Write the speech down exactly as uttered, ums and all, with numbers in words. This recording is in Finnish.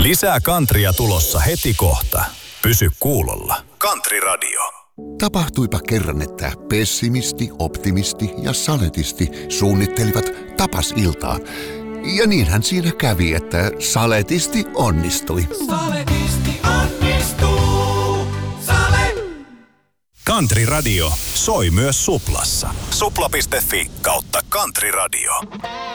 Lisää Kantria tulossa heti kohta. Pysy kuulolla. Country Radio. Tapahtuipa kerran, että pessimisti, optimisti ja saletisti suunnittelivat tapasiltaa. Ja niinhän siinä kävi, että saletisti onnistui. Saletisti onnistuu. Sale. Country Radio soi myös Suplassa. Supla piste fi kautta Country Radio.